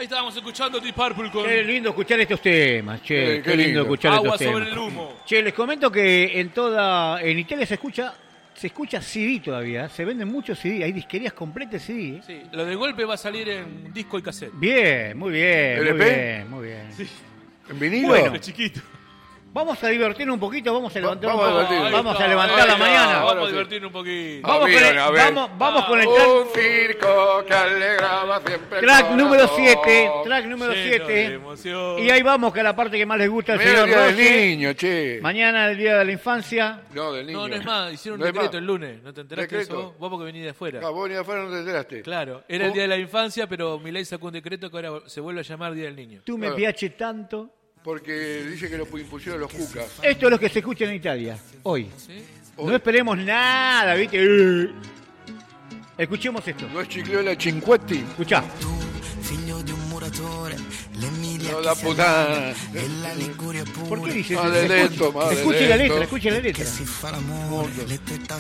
Ahí estábamos escuchando Deep Purple con Qué lindo escuchar estos temas, che. Qué lindo escuchar Agua estos temas. sobre el humo. Che, les comento que en Italia se escucha CD todavía. Se venden muchos CD. Hay disquerías completas CD. Sí, lo de golpe va a salir en disco y cassette. Bien, muy bien, muy ¿LP? bien, muy bien. Sí, ¿En vinilo? Bueno, es chiquito. Vamos a divertirnos un poquito, vamos a levantar vamos a un poco. divertirnos. Vamos a Ahí levantar está, la ahí mañana. está. Vamos Ahora a sí. divertirnos un poquito. Vamos con bien, el, a ver. vamos con el track, Un circo que alegraba siempre el track número corazón. 7. Track número Lleno de 7. emoción. Y ahí vamos, que es la parte que más les gusta al Mira señor el día del Rossi. niño, che. Mañana el día de la infancia. No, del niño. No es más, hicieron No un es decreto más. el lunes. ¿No te enteraste de ¿Decreto? eso? Vos porque venís de afuera. Ah, vos ni afuera no te enteraste. Claro, era el día de la infancia, pero Milei sacó un decreto que ahora se vuelve a llamar Día del Niño. Tú me Claro. piace tanto. Porque dice que lo impusieron los cucas. Esto es lo que se escucha en Italia, hoy. ¿Sí? No esperemos nada, ¿viste? Escuchemos esto. No es Chicliola Cinquetti. Escuchá. Figlio di un muratore, l'Emilia No, che la si puttana. allana, e la Liguria pure. ¿Por qué dice Maledetto, Escuche la letra, maledetto. escuche la letra. Si fa l'amore, le tette